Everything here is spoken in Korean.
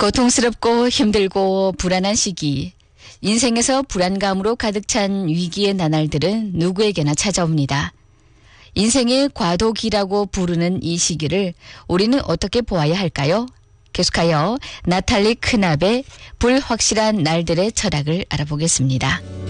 고통스럽고 힘들고 불안한 시기, 인생에서 불안감으로 가득 찬 위기의 나날들은 누구에게나 찾아옵니다. 인생의 과도기라고 부르는 이 시기를 우리는 어떻게 보아야 할까요? 계속하여 나탈리 크납의 불확실한 날들의 철학을 알아보겠습니다.